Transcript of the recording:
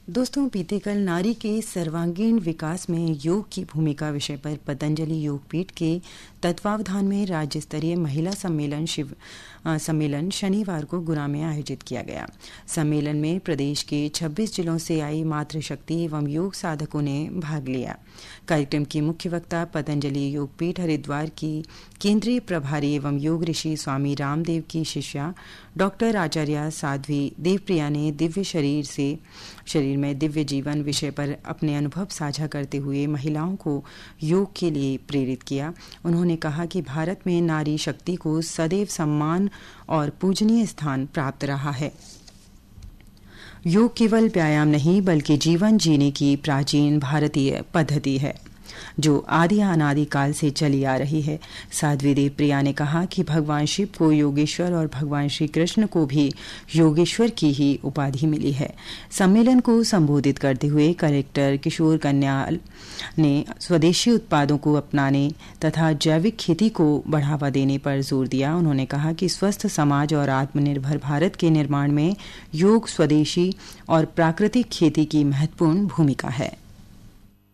दोस्तों, बीते कल नारी के सर्वांगीण विकास में योग की भूमिका विषय पर पतंजलि योगपीठ के तत्वावधान में राज्य स्तरीय महिला सम्मेलन शनिवार को गुना में आयोजित किया गया। सम्मेलन में प्रदेश के 26 जिलों से आई मातृशक्ति एवं योग साधकों ने भाग लिया। कार्यक्रम की मुख्य वक्ता पतंजलि योगपीठ हरिद्वार की केंद्रीय प्रभारी एवं योग ऋषि स्वामी रामदेव की शिष्या डॉक्टर आचार्य साध्वी देवप्रिया ने दिव्य शरीर में दिव्य जीवन विषय पर अपने अनुभव साझा करते हुए महिलाओं को योग के लिए प्रेरित किया। उन्होंने कहा कि भारत में नारी शक्ति को सदैव सम्मान और पूजनीय स्थान प्राप्त रहा है। योग केवल व्यायाम नहीं बल्कि जीवन जीने की प्राचीन भारतीय पद्धति है जो आदि अनादि काल से चली आ रही है। साध्वी देवप्रिया ने कहा कि भगवान शिव को योगेश्वर और भगवान श्री कृष्ण को भी योगेश्वर की ही उपाधि मिली है। सम्मेलन को संबोधित करते हुए कलेक्टर किशोर कन्याल ने स्वदेशी उत्पादों को अपनाने तथा जैविक खेती को बढ़ावा देने पर जोर दिया। उन्होंने कहा कि स्वस्थ समाज और आत्मनिर्भर भारत के निर्माण में योग, स्वदेशी और प्राकृतिक खेती की महत्वपूर्ण भूमिका है।